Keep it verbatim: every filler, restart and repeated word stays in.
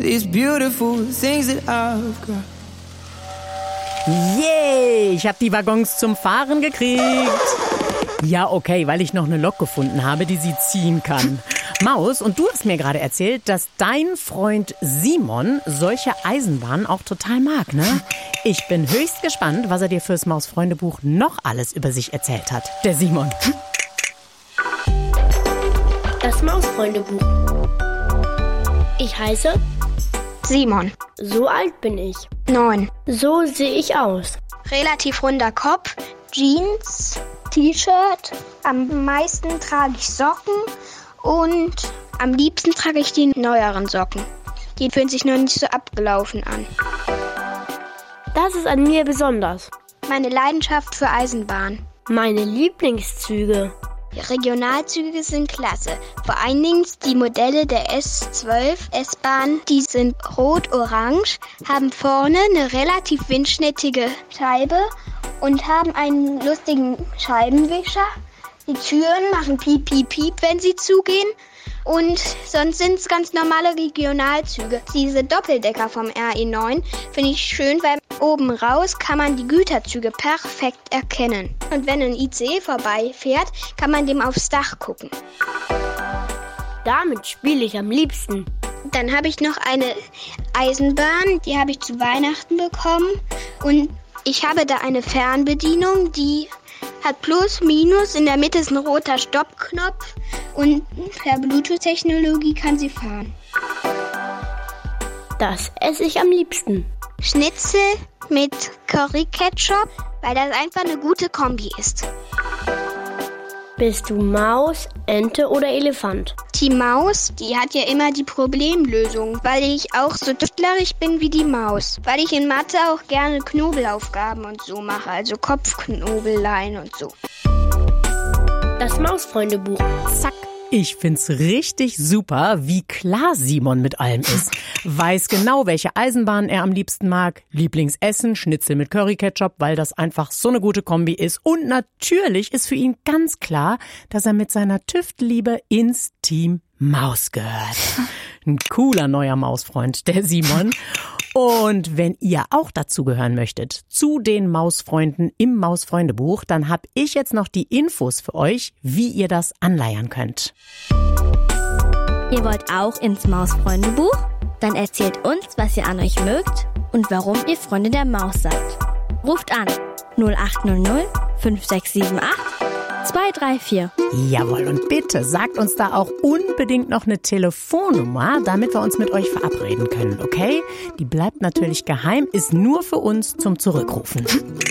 these beautiful things that I've got. Yay, ich habe die Waggons zum Fahren gekriegt. Ja, okay, weil ich noch eine Lok gefunden habe, die sie ziehen kann. Maus, und du hast mir gerade erzählt, dass dein Freund Simon solche Eisenbahnen auch total mag, ne? Ich bin höchst gespannt, was er dir fürs Maus-Freunde-Buch noch alles über sich erzählt hat. Der Simon. Das Maus-Freunde-Buch. Ich heiße Simon. So alt bin ich. Neun. So sehe ich aus. Relativ runder Kopf, Jeans, T-Shirt. Am meisten trage ich Socken und am liebsten trage ich die neueren Socken. Die fühlen sich noch nicht so abgelaufen an. Das ist an mir besonders. Meine Leidenschaft für Eisenbahn. Meine Lieblingszüge. Die Regionalzüge sind klasse. Vor allen Dingen die Modelle der S zwölf S-Bahn, die sind rot-orange, haben vorne eine relativ windschnittige Scheibe und haben einen lustigen Scheibenwischer. Die Türen machen piep, piep, piep, wenn sie zugehen. Und sonst sind es ganz normale Regionalzüge. Diese Doppeldecker vom R E neun finde ich schön, weil oben raus kann man die Güterzüge perfekt erkennen. Und wenn ein I C E vorbeifährt, kann man dem aufs Dach gucken. Damit spiele ich am liebsten. Dann habe ich noch eine Eisenbahn, die habe ich zu Weihnachten bekommen. Und ich habe da eine Fernbedienung, die hat Plus, Minus, in der Mitte ist ein roter Stoppknopf und per Bluetooth-Technologie kann sie fahren. Das esse ich am liebsten. Schnitzel mit Curry-Ketchup, weil das einfach eine gute Kombi ist. Bist du Maus, Ente oder Elefant? Die Maus, die hat ja immer die Problemlösung, weil ich auch so tüftlerisch bin wie die Maus. Weil ich in Mathe auch gerne Knobelaufgaben und so mache, also Kopfknobeleien und so. Das Maus-Freunde-Buch. Zack. Ich find's richtig super, wie klar Simon mit allem ist. Weiß genau, welche Eisenbahn er am liebsten mag. Lieblingsessen, Schnitzel mit Curry-Ketchup, weil das einfach so eine gute Kombi ist. Und natürlich ist für ihn ganz klar, dass er mit seiner Tüftelliebe ins Team Maus gehört. Ein cooler neuer Mausfreund, der Simon. Und wenn ihr auch dazugehören möchtet, zu den Mausfreunden im Mausfreundebuch, dann habe ich jetzt noch die Infos für euch, wie ihr das anleiern könnt. Ihr wollt auch ins Mausfreundebuch? Dann erzählt uns, was ihr an euch mögt und warum ihr Freunde der Maus seid. Ruft an null acht null null fünf sechs sieben acht zwei drei vier. Jawohl, und bitte sagt uns da auch unbedingt noch eine Telefonnummer, damit wir uns mit euch verabreden können, okay? Die bleibt natürlich geheim, ist nur für uns zum Zurückrufen.